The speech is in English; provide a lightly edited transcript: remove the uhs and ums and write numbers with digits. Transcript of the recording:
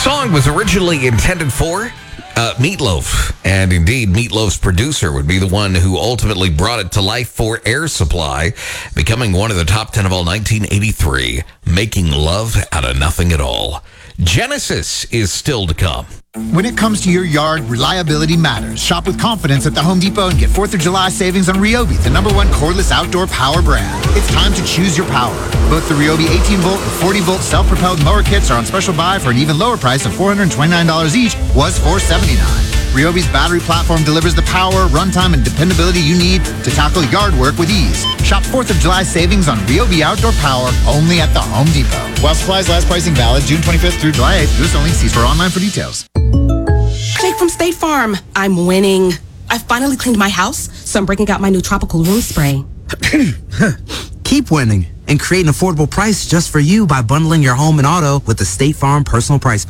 song was originally intended for Meatloaf, and indeed Meatloaf's producer would be the one who ultimately brought it to life for Air Supply, becoming one of the top 10 of all 1983, Making Love Out of Nothing at All. Genesis is still to come. When it comes to your yard, reliability matters. Shop with confidence at the Home Depot and get 4th of July savings on Ryobi, the #1 cordless outdoor power brand. It's time to choose your power. Both the Ryobi 18-volt and 40-volt self-propelled mower kits are on special buy for an even lower price of $429 each, was $479. Ryobi's battery platform delivers the power, runtime, and dependability you need to tackle yard work with ease. Shop 4th of July savings on Ryobi outdoor power only at the Home Depot. While supplies last, pricing valid June 25th through July 8th. U.S. only. See store online for details. Jake from State Farm. I'm winning. I finally cleaned my house, so I'm breaking out my new tropical room spray. Keep winning and create an affordable price just for you by bundling your home and auto with the State Farm Personal Price